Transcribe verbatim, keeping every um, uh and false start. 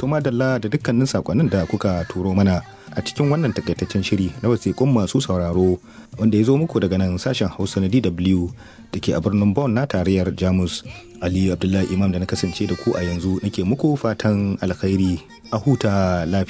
To madalla da dukkanin sakonnin da kuka turo mana a cikin wannan takaitaccen shiri na wasiƙun masu sauraro wanda ya zo muku daga nan sashen Hausa na D W da ke a birnin Bonn na tarayyar Jamus. Ali Abdullahi Imam da na kasance da ku a yanzu nake muku fatan alkhairi a huta lafiya.